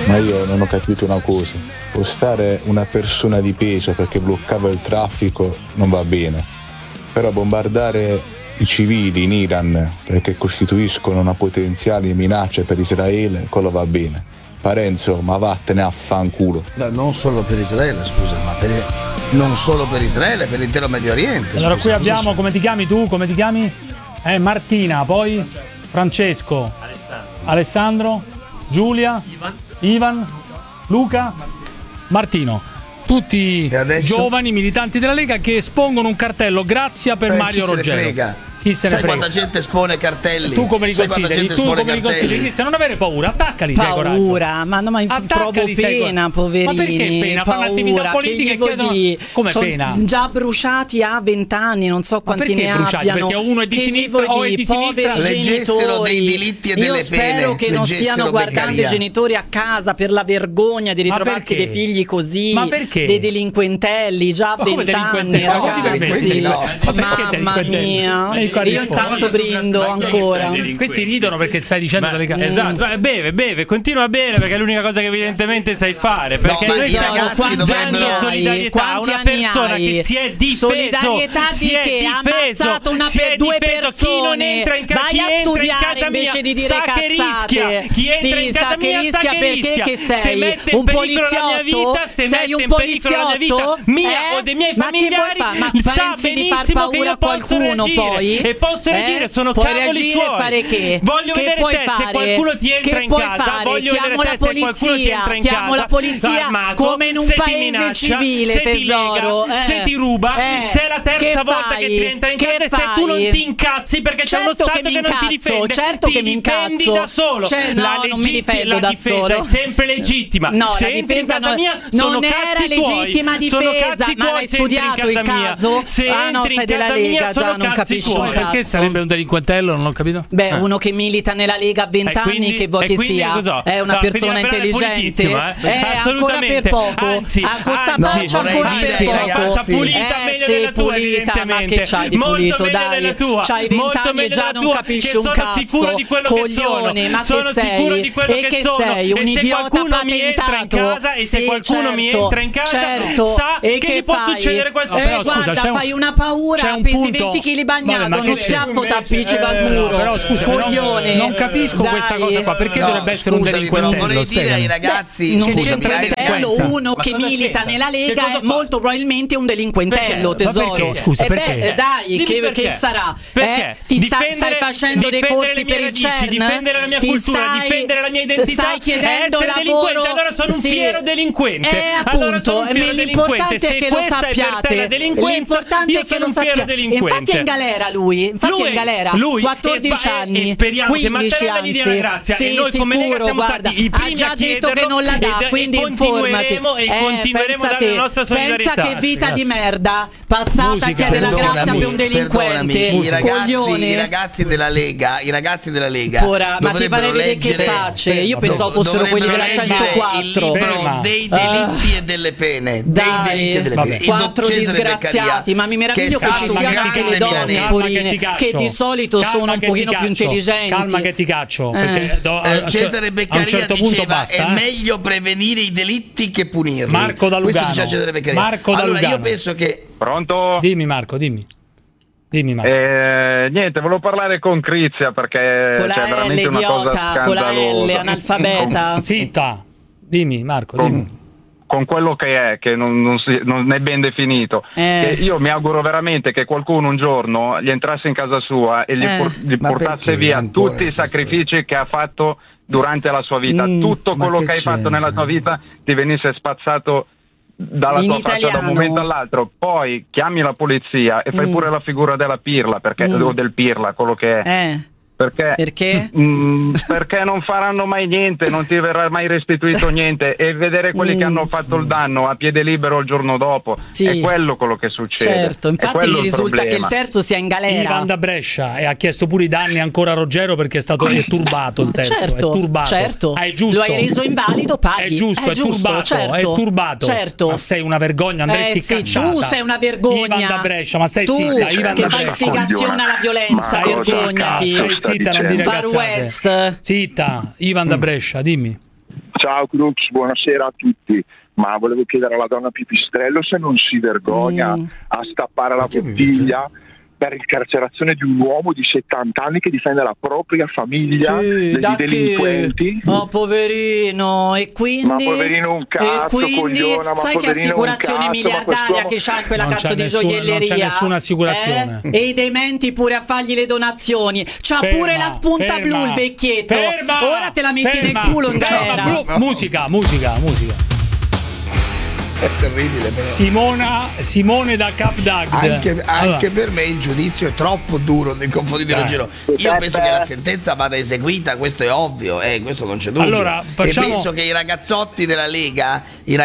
Ma io non ho capito una cosa. Postare una persona di peso perché bloccava il traffico non va bene. Però bombardare i civili in Iran perché costituiscono una potenziale minaccia per Israele, quello va bene. Parenzo, ma vattene a fanculo. Non solo per Israele, scusa, ma non solo per Israele, per l'intero Medio Oriente. Allora qui abbiamo, come ti chiami tu? Come ti chiami? Martina, poi Francesco, Alessandro, Giulia, Ivan, Luca, Martino. Tutti giovani militanti della Lega che espongono un cartello Grazia per Mario Ruggero. Chi se ne frega? Quanta gente espone cartelli? Tu come li consideri? Se non avere paura, attaccali. Paura, ma no, ma provo pena, poverini. Ma perché pena? Fa un'attività politica e chiedono come pena? Già bruciati a 20 anni, non so quanti ne abbiano. Perché uno è di sinistra o è di sinistra. Leggessero dei delitti e delle pene. Io spero che non stiano guardando i genitori a casa per la vergogna di ritrovarsi dei figli così. Ma perché? Dei delinquentelli già a 20 anni, ragazzi. Mamma mia. Io intanto brindo ancora. Questi ridono perché stai dicendo delle cose. Esatto, beve, continua a bere perché è l'unica cosa che evidentemente sai fare. Perché noi ragazzi dando solidarietà a una persona che si è difeso. Solidarietà di che ha ammazzato una per due persone. Chi non entra in casa, vai a studiare invece di dire cazzate. Chi entra in casa mia sa che rischia. Perché sei se mette un in pericolo la mia vita, se sei mette un in pericolo la mia vita mia o dei miei familiari, sa benissimo che io posso reagire. E posso reagire, sono cavoli suoi. Fare che? Voglio che vedere te se qualcuno ti entra in casa. Voglio vedere te se qualcuno ti entra in casa. Chiamo la polizia come in un paese civile, tesoro. Se ti ruba, se è la terza volta che ti entra in casa e se tu non ti incazzi perché c'è uno Stato che non ti difende. Certo che mi incazzo da solo. No, non mi difendo da solo. È sempre legittima. No, se la entri in difesa casa mia, non era legittima difesa. Ma l'hai studiato il caso? Ah no, sei della Lega, già non capisci un cazzo. Perché sarebbe un delinquentello? Non ho capito. Beh, uno che milita nella Lega a 20 anni, che vuoi che sia? È una persona intelligente. Ancora per poco. Anzi, a questa faccia ancora per poco. Pulita meglio della tua, pulita, ma che c'hai di pulito, dai? C'hai 20 anni e già non capisci un cazzo. Sicuro di quello che sono. Ma sono sicuro di quello che sei un idiota patentato. E se qualcuno mi entra in casa, sa che gli può succedere qualsiasi cosa. Guarda, fai una paura, pesi 20 kg bagnato, uno schiaffo t'appiccica al muro. Però scusa, coglione, non capisco questa cosa qua. Perché dovrebbe essere un delinquentello? Non vorrei dire ai ragazzi, non c'entra uno che milita nella Lega è molto probabilmente un delinquentello, tesoro. Scusa, perché? Dai, che sarà? Ti stai facendo dei corsi per il CERN? Difendere la mia cultura, difendere la mia identità. Stai chiedendo lavoro. Allora sono un fiero delinquente. Appunto, l'importante è che lo sappiate. L'importante è che lo sappiate. Infatti è in galera lui. Infatti è in galera. 14 anni. Speriamo che Mattarella gli dia la grazia. Sì, e noi come Lega siamo stati i primi a detto che non la dà, quindi informati. Continueremo a dare la nostra solidarietà. Pensa che vita di merda passata a chiedere la grazia per un delinquente. I ragazzi della Lega, ora, ma ti pare vedere che facce? Io pensavo fossero quelli della 104. Il libro dei delitti e delle pene. Dei delitti e delle pene. 4 disgraziati, ma mi meraviglio che ci siano anche le donne porine che di solito sono un pochino più intelligenti. Calma che ti caccio. Cesare Beccaria diceva è meglio prevenire i delitti che punirli. Marco da Lugano. Questo diceva Cesare Beccaria. Marco da Lugano. Allora io penso che... Pronto? Dimmi Marco, dimmi Marco. Niente, volevo parlare con Crizia perché con la c'è veramente L, una cosa idiota, scandalosa. con la L, analfabeta. Zitta. Dimmi Marco, dimmi. Con quello che non è ben definito. Che io mi auguro veramente che qualcuno un giorno gli entrasse in casa sua e gli portasse via tutti i sacrifici che ha fatto durante la sua vita. Tutto quello che hai fatto nella tua vita ti venisse spazzato dalla tua faccia da un momento all'altro. Poi chiami la polizia e fai pure la figura della pirla, o del pirla, quello che è. Perché? Perché non faranno mai niente, non ti verrà mai restituito niente, e vedere quelli che hanno fatto il danno a piede libero il giorno dopo è quello che succede. Certo, infatti mi risulta che il terzo sia in galera. Ivan da Brescia e ha chiesto pure i danni ancora a Ruggero perché è turbato il terzo. Certo, è turbato. Certo. È giusto. Lo hai reso invalido, paghi. È giusto, turbato, certo. è turbato. Certo. Ma sei una vergogna, andresti cacciata. Tu sei una vergogna. Ivan da Brescia, ma stai tu, zitta, Ivan che da fai Brescia. spiegazione alla violenza, vergognati. Stai zitta, non dire cazzate. West. Zitta, Ivan da Brescia, dimmi. Ciao Crux, buonasera a tutti. Ma volevo chiedere alla donna Pipistrello se non si vergogna a stappare la bottiglia per incarcerazione di un uomo di 70 anni che difende la propria famiglia dei delinquenti. Oh, poverino, e quindi? Ma poverino un cazzo, cogliona, ma sai che assicurazione miliardaria che c'ha quella cazzo di gioielleria? Non c'è nessuna assicurazione. E i dementi pure a fargli le donazioni. C'ha pure la spunta blu il vecchietto. Ora te la metti nel culo in galera. Musica. È terribile, però. Simone da Cap Dagd. Anche per me il giudizio è troppo duro nei confronti di Ruggero. Io penso che la sentenza vada eseguita, questo è ovvio, questo non c'è dubbio. Allora, e penso che i ragazzotti della Lega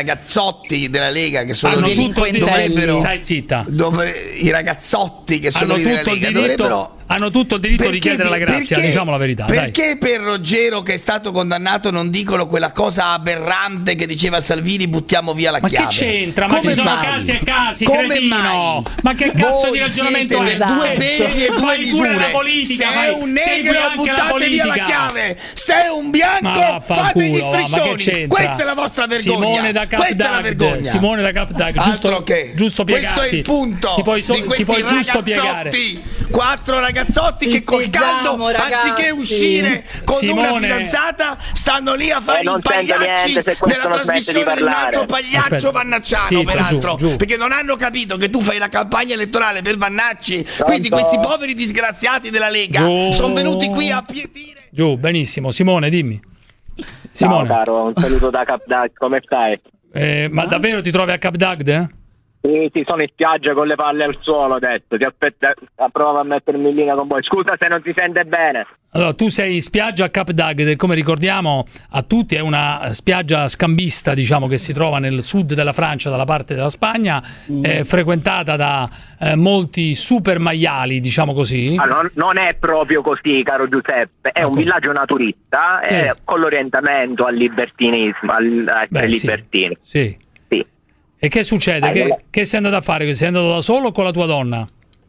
che sono dovrebbero, stai zitta. I ragazzotti che sono lì della Lega dovrebbero, hanno tutto il diritto di chiedere la grazia, diciamo la verità. Perché per Ruggero che è stato condannato non dicono quella cosa aberrante che diceva Salvini, buttiamo via la chiave? Ma che c'entra? Ma ci sono casi e casi, cretino. Ma che cazzo di ragionamento è? Due pesi e due misure. Politica, sei un negro, buttate via la chiave. Sei un bianco, fate gli striscioni. Questa è la vostra vergogna. Simone da Cap Dagd. Simone da Cap Dagd. Giusto piegarti. Questo è il punto di questi giusto piegare. 4 ragazzotti che col caldo, anziché uscire con una fidanzata, stanno lì a fare i pagliacci nella trasmissione di un altro pagliaccio Vannacciano, peraltro, perché non hanno capito che tu fai la campagna elettorale per Vannacci. Quindi questi poveri disgraziati della Lega sono venuti qui a pietire. Giù, benissimo. Simone, dimmi. Simone. Ciao caro, un saluto da Cap Dagd, come stai? Ma davvero ti trovi a Cap Dagd? Sì, sono in spiaggia con le palle al suolo, ho detto. Ti aspetta, prova a mettermi in linea con voi. Scusa se non si sente bene. Allora, tu sei in spiaggia a Cap Dagd, come ricordiamo a tutti è una spiaggia scambista, diciamo, che si trova nel sud della Francia, dalla parte della Spagna, frequentata da molti super maiali, diciamo così. Allora, non è proprio così, caro Giuseppe, è un villaggio naturista con l'orientamento al libertinismo, a essere libertini. Sì. E che succede? Che sei andato a fare? Sei andato da solo o con la tua donna?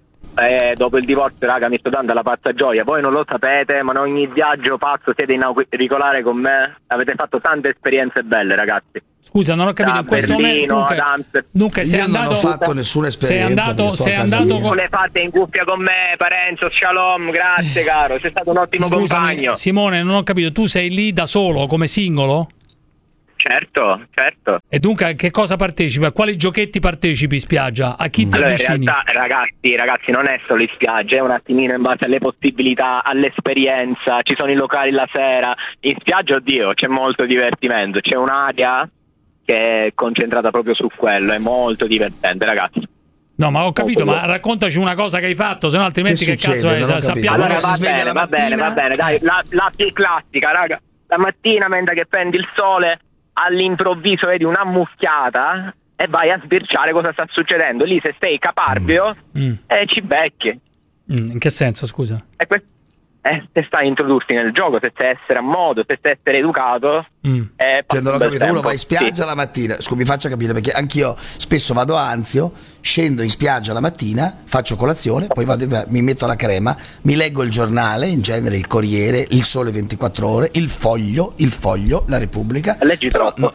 Dopo il divorzio, raga, mi sto dando la pazza gioia. Voi non lo sapete, ma in ogni viaggio pazzo siete in auricolare con me. Avete fatto tante esperienze belle, ragazzi. Scusa, non ho capito in questo momento. Dunque sei andato. Non ho fatto nessuna esperienza. Sei andato con le fatte in cuffia con me, Parenzo, shalom, grazie caro. Sei stato un ottimo compagno. Simone, non ho capito, tu sei lì da solo, come singolo? Certo. E dunque a che cosa partecipi? A quali giochetti partecipi in spiaggia? A chi ti avvicini? In realtà, ragazzi, non è solo in spiaggia, è un attimino in base alle possibilità, all'esperienza. Ci sono i locali la sera. In spiaggia, oddio, c'è molto divertimento. C'è un'area che è concentrata proprio su quello. È molto divertente, ragazzi. No, ma ho capito, ma raccontaci una cosa che hai fatto, se no altrimenti che cazzo è? Sappiamo. Allora, va bene, dai, la più classica, raga. La mattina, mentre che prendi il sole, all'improvviso vedi una mucchiata e vai a sbirciare cosa sta succedendo. Lì se sei caparbio ci becchi. In che senso, scusa? Se stai a introdursi nel gioco, se sai essere a modo, se sai essere educato. Cioè, non ho capito, uno va in spiaggia la mattina, mi faccia capire, perché anch'io spesso vado a Anzio, scendo in spiaggia la mattina, faccio colazione, poi mi metto la crema, mi leggo il giornale, in genere il Corriere, il Sole 24 Ore, il Foglio, la Repubblica. Leggi troppo,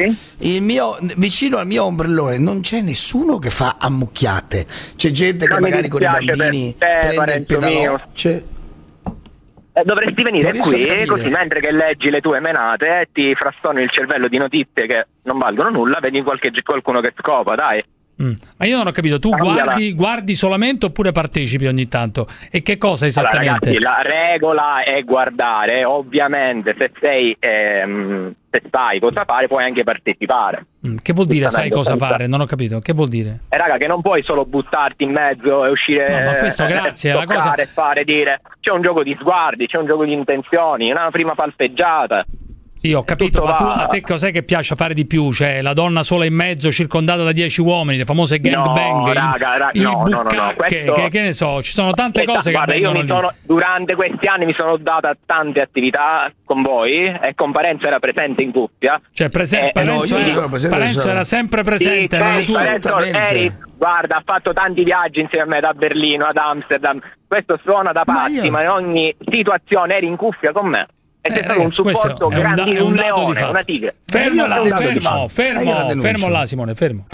vicino al mio ombrellone non c'è nessuno che fa ammucchiate, c'è gente che magari con i bambini prende il pedalò. Dovresti venire qui, così mentre che leggi le tue menate ti frastoni il cervello di notizie che non valgono nulla, vedi qualcuno che scopa, dai. Ma io non ho capito, tu guardi solamente oppure partecipi ogni tanto? E che cosa esattamente? Allora, ragazzi, la regola è guardare, ovviamente se sai cosa fare puoi anche partecipare. Che vuol dire sai cosa fare? Non ho capito, che vuol dire? Raga, che non puoi solo buttarti in mezzo e uscire, no, ma questo grazie, la cosa e fare, dire c'è un gioco di sguardi, c'è un gioco di intenzioni, una prima palpeggiata. Sì, ho capito, ma a te cos'è che piace fare di più? Cioè, la donna sola in mezzo, circondata da 10 uomini, le famose gangbang, che ne so, ci sono tante cose che vengono durante questi anni mi sono data tante attività con voi e con Parenzo era presente in cuffia. Cioè, Parenzo era sempre presente. Guarda, ha fatto tanti viaggi insieme a me, da Berlino ad Amsterdam. Questo suona da pazzi, ma in ogni situazione eri in cuffia con me. E c'è stato un supporto grande, un leone, una tigre. Fermo là, Simone, fermo.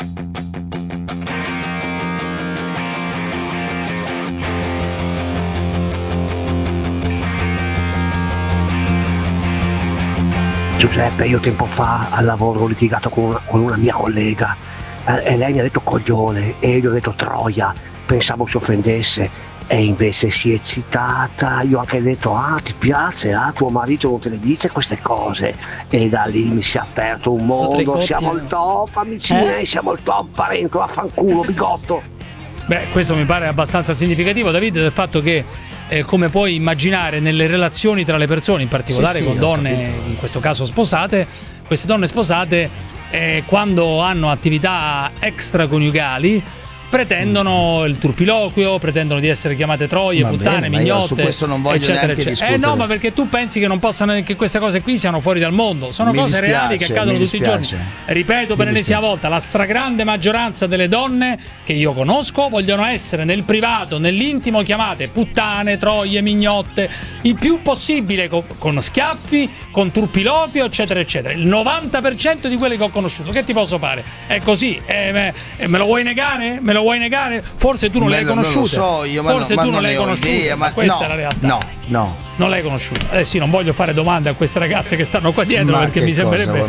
Giuseppe, io tempo fa al lavoro ho litigato con una mia collega e lei mi ha detto coglione e io gli ho detto troia, pensavo si offendesse e invece si è eccitata. Io ho anche detto ti piace, tuo marito non te le dice queste cose, e da lì mi si è aperto un mondo. Siamo il top amici miei, siamo il top, parento, affanculo, bigotto. Beh, questo mi pare abbastanza significativo, David, del fatto che come puoi immaginare nelle relazioni tra le persone, in particolare con donne in questo caso sposate, queste donne sposate quando hanno attività extraconiugali pretendono il turpiloquio, pretendono di essere chiamate troie, puttane, mignotte, su questo non voglio eccetera, neanche eccetera. No, ma perché tu pensi che non possano, che queste cose qui siano fuori dal mondo? Sono cose reali che accadono tutti i giorni. Ripeto per l'ennesima volta, la stragrande maggioranza delle donne che io conosco vogliono essere nel privato, nell'intimo chiamate puttane, troie, mignotte, il più possibile con schiaffi, con turpiloquio, eccetera, eccetera. Il 90% di quelle che ho conosciuto, che ti posso fare? È così? Me lo vuoi negare? Me lo vuoi negare? Forse tu non le hai conosciute. Non lo so io, forse tu non le hai conosciute, ma questa è la realtà. No. Non l'hai conosciuta. Adesso non voglio fare domande a queste ragazze che stanno qua dietro, perché mi sembrerebbe.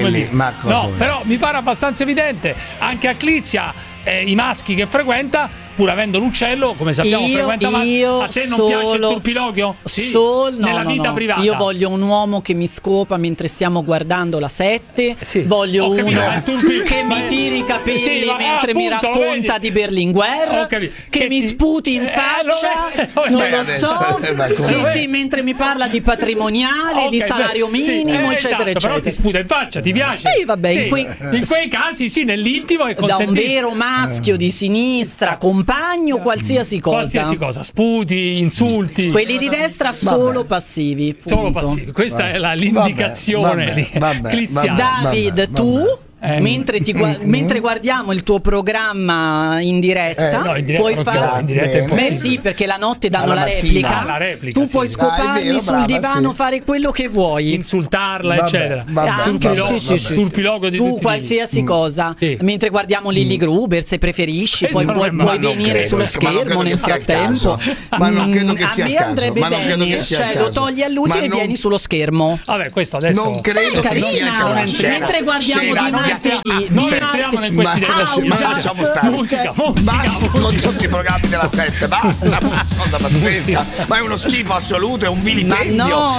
No, però mi pare abbastanza evidente. Anche a Clizia, i maschi che frequenta, pur avendo l'uccello, come sappiamo, frequenta maschi. A te non piace il turpiloquio? Sì. Nella vita privata. Io voglio un uomo che mi scopa mentre stiamo guardando la 7. Voglio uno che mi tiri i capelli mentre mi racconta di Berlinguer, che mi sputi in faccia. Non lo so. Sì, mentre mi parla di patrimoniale, di salario minimo, eccetera, eccetera. Però ti sputa in faccia, ti piace? Sì, vabbè, in quei casi sì, nell'intimo è consentito. Da un vero maschio di sinistra, compagno, qualsiasi cosa. Sputi, insulti. Quelli di destra solo passivi. Punto. Solo passivi. Questa è l'indicazione cliziana. David, tu mentre guardiamo il tuo programma in diretta, puoi fare. Beh, sì, perché la notte danno la replica. Tu puoi scoparmi sul divano, fare quello che vuoi, insultarla, eccetera. Turpiloquio di tu qualsiasi cosa. Mentre guardiamo Lily Gruber, se preferisci, poi puoi venire sullo schermo nel frattempo. Ma non credo che sia a me andrebbe bene, cioè lo togli all'utile e vieni sullo schermo. Vabbè, questo adesso non credo che sia capace. Mentre guardiamo non entriamo in questi lasciamo stare. Musica con tutti i programmi della 7, basta. Cosa pazzesca, ma è uno schifo assoluto, è un vilipendio. No,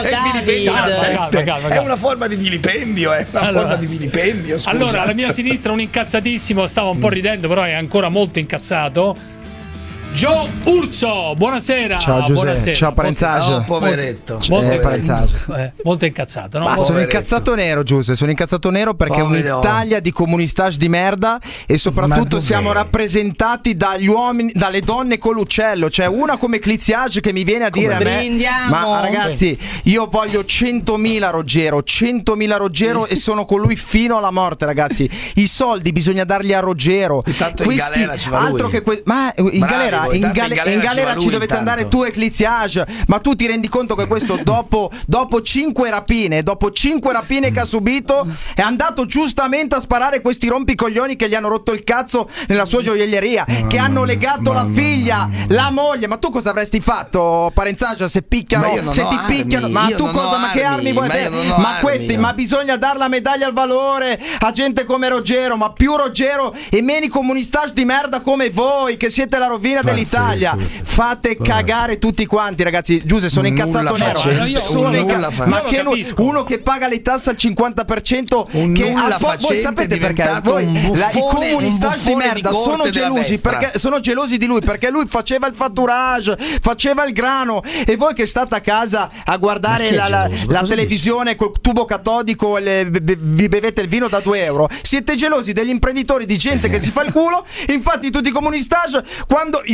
è una forma di vilipendio, scusate. Allora, alla mia sinistra un incazzatissimo, stava un po' ridendo, però è ancora molto incazzato. Gio Urso, buonasera. Ciao Giuseppe, buonasera. Ciao Parenzage. Poveretto. Molto incazzato, no? Ma sono incazzato nero, Giuseppe, sono incazzato nero perché è un'Italia di comunistage di merda e soprattutto siamo rappresentati dagli uomini, dalle donne con l'uccello, cioè una come Cliziage che mi viene a dire a me ma ragazzi, io voglio 100.000 Ruggero e sono con lui fino alla morte, ragazzi. I soldi bisogna darli a Ruggero. Tanto in galera ci va lui. Ma in galera in galera ci dovete andare tu e Cliziage, ma tu ti rendi conto che questo dopo 5 rapine che ha subito è andato giustamente a sparare questi rompicoglioni che gli hanno rotto il cazzo nella sua gioielleria, che hanno legato la figlia, la moglie. Ma tu cosa avresti fatto, Parenzage, se picchiano, se ti picchiano? Ma tu cosa, ma che armi vuoi avere? Ma questi, ma bisogna dar la medaglia al valore a gente come Ruggero, ma più Ruggero e meno comunistage di merda come voi che siete la rovina dell'Italia. Fate cagare tutti quanti, ragazzi. Giuseppe, sono incazzato nero. Ma che uno che paga le tasse al 50%, che voi sapete perché i comunistage di merda sono gelosi, perché sono gelosi di lui, perché lui faceva il fatturage, faceva il grano, e voi che state a casa a guardare la televisione col tubo catodico e vi bevete il vino da 2 euro, siete gelosi degli imprenditori, di gente che si fa il culo. Infatti tutti i comunistage, quando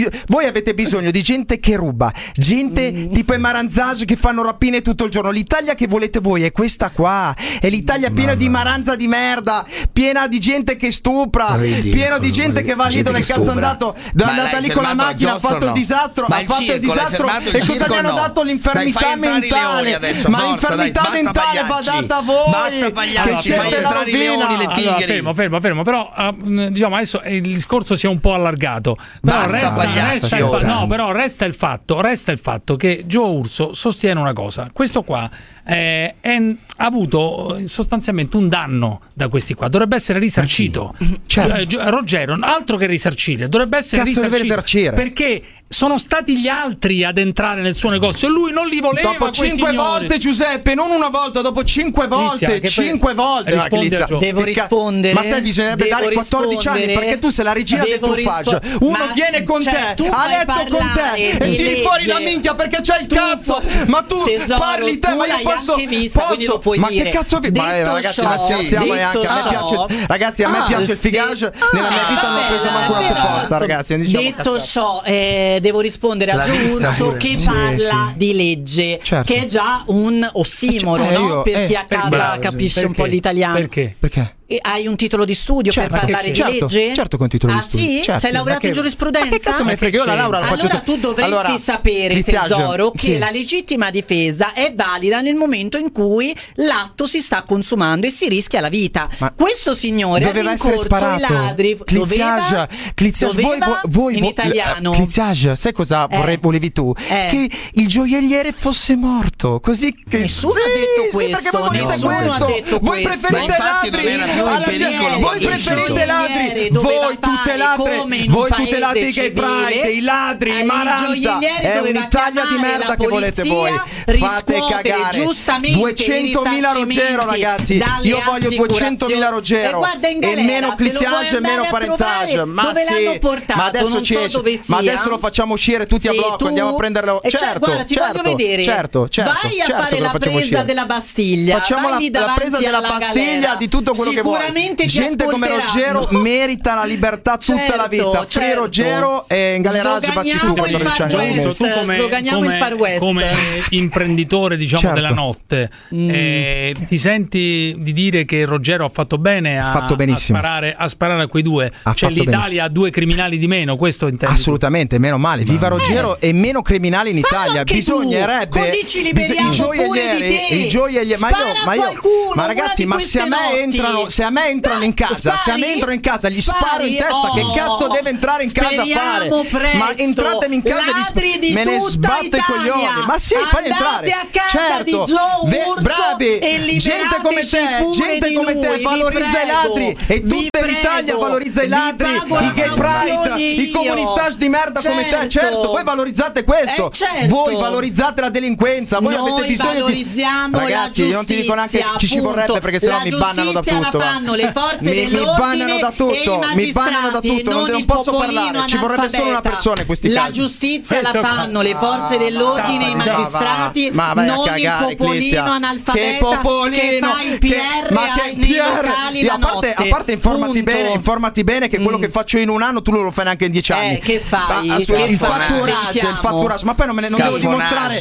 voi avete bisogno di gente che ruba, gente tipo i Maranzage che fanno rapine tutto il giorno. L'Italia che volete voi è questa qua, è l'Italia piena di maranza di merda, piena di gente che stupra, pieno di gente che va lì dove cazzo è andato, dove è andata lì con la macchina, ha fatto il disastro, e cosa gli hanno dato? L'infermità mentale. Ma l'infermità mentale va data a voi che siete la rovina. Allora, fermo, però diciamo adesso il discorso si è un po' allargato. Però resta il fatto che Gio Urso sostiene una cosa: questo qua ha avuto sostanzialmente un danno da questi qua, dovrebbe essere risarcito. Ruggero, altro che risarcire, dovrebbe essere risarcito perché sono stati gli altri ad entrare nel suo negozio e lui non li voleva. Dopo 5 volte, Giuseppe, non una volta, dopo 5 volte. 5 volte. Devo rispondere. Ma a te bisognerebbe dare 14 anni perché tu sei la regina del tuffage. Uno viene con te, a letto con te e tiri fuori la minchia perché c'hai il cazzo. Ma tu parli te, ma io posso. Ma che cazzo vi. Ragazzi, ma scherziamo neanche. Ragazzi, a me piace il figage. Nella mia vita non ho preso manco una proposta, ragazzi. Detto ciò, devo rispondere a Gio Urso che parla di legge, che è già un ossimoro, no? Per chi a casa capisce un po' l'italiano. Perché? E hai un titolo di studio per parlare di legge? Certo che ho un titolo di studio. Sì? Sei laureato in giurisprudenza? Ma che cazzo me ne frega? Io la laurea la faccio. Allora tu dovresti sapere, tesoro, che la legittima difesa è valida nel momento in cui l'atto si sta consumando e si rischia la vita. Ma questo signore ha rincorso i ladri. Cliziage, voi in italiano. Cliziage, sai cosa volevi tu? Che il gioielliere fosse morto. Così che nessuno ha detto questo. Nessuno ha detto voi preferite ladri. Voi preferite ladri, voi tutte ladri che Pride, i ladri, i Maranta. È un'Italia di merda che volete voi. Fate cagare. 200.000 Ruggero, ragazzi. Io voglio 200.000 Ruggero e meno Cliziage e meno Parenzage. Ma sì, ma adesso ci esce. Ma adesso lo facciamo uscire tutti a blocco, andiamo a prenderlo. Certo, certo. Vai a fare la presa della Bastiglia. Facciamo la presa della Bastiglia di tutto quello che vuoi. Gente come Ruggero merita la libertà tutta la vita. Free Ruggero e in galera facci tu quando Sdoganiamo il Far West. Come imprenditore, diciamo, della notte, ti senti di dire che Ruggero ha fatto bene a sparare a quei due? Cioè l'Italia ha 2 criminali di meno, questo intendi? Assolutamente, meno male. Viva Ruggero e meno criminali in Italia. Bisognerebbe così ci liberiamo pure di te. I gioiellieri, ma ragazzi, ma se a me entrano in casa, se a me entrano in casa gli sparo in testa. Che cazzo deve entrare in casa a fare? Ma entratemi in casa e me ne sbatto i coglioni. Ma sì, fai entrare. Certo, bravi, gente come te valorizza i ladri e tutta l'Italia valorizza i ladri, i gay pride, i comunistage di merda come te. Certo, voi valorizzate questo. Voi valorizzate la delinquenza. Voi avete bisogno di. Ragazzi, io non ti dico neanche chi ci vorrebbe perché sennò mi bannano da tutto. Le forze dell'ordine, mi bannano da tutto, non posso parlare, ci vorrebbe solo una persona in questi casi. La giustizia la fanno le forze dell'ordine e i magistrati, non il popolino analfabeta che fa il PR nei locali la notte. A parte informati bene che quello che faccio in un anno tu non lo fai neanche in 10 anni. Che fai? Il fatturaggio, ma poi non devo dimostrare.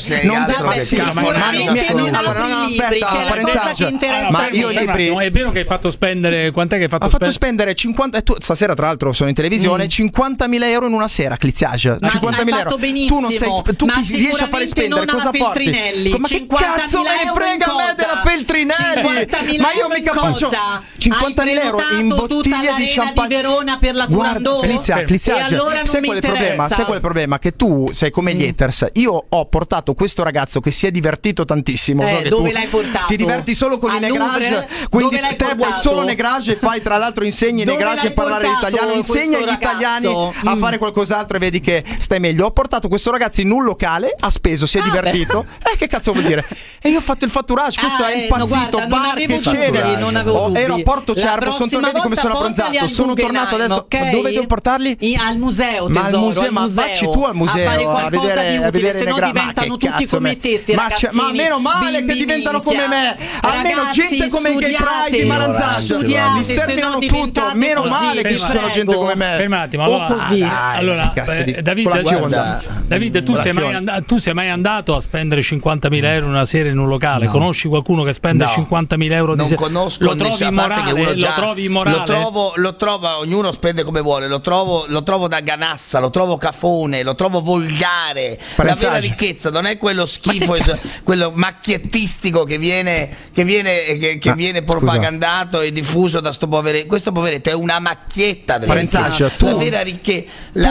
Aspetta, Parenzage. Ma io libri. È vero che hai fatto spendere. Quant'è che hai fatto spendere 50. Stasera, tra l'altro, sono in televisione. 50.000 euro in una sera, Cliziage. 50.000 euro. Tu non sei. Tu chi riesci a fare spendere? Cosa porti? Ma che cazzo me ne frega a me della Feltrinelli? Ma io mica faccio 50.000 euro in bottiglie di champagne di Verona per la Turandot. Cliziage, sai qual è il problema? Che tu sei come gli haters. Io ho portato questo ragazzo che si è divertito tantissimo. Dove l'hai portato? Ti diverti solo con i negrage. Quindi te vuoi solo negrage e fai, tra l'altro, insegni negrage a parlare l'italiano. Insegna agli italiani a fare qualcos'altro e vedi che stai meglio. Ho portato questo ragazzo in un locale, ha speso, si è divertito. Che cazzo vuol dire? E io ho fatto il fatturage. Questo è impazzito. Bar che cene. Porto porto Cerbo, vedi come sono abbronzato, sono tornato adesso. Okay? Dove devo portarli? Al museo, tesoro. Ma al museo, ma vacci tu al museo a vedere se no diventano tutti come te, sti ragazzini. Ma meno male che diventano come me. Almeno gente come i Gay Pride di Maranzaccio li sterminano tutto. Meno male che ci sono gente come me. Ferma un attimo. Allora, Davide, tu sei mai andato a spendere 50.000 euro una sera in un locale? No. Conosci qualcuno che spende 50.000 euro di sera? Non conosco, lo trovi immorale? Lo trovi immorale? Lo trovo, ognuno spende come vuole, lo trovo da ganassa, lo trovo cafone, lo trovo volgare. La vera ricchezza non è quello schifo, quello macchiettistico che viene propagandato e diffuso da questo poveretto è una macchietta della ricchezza. La vera ricchezza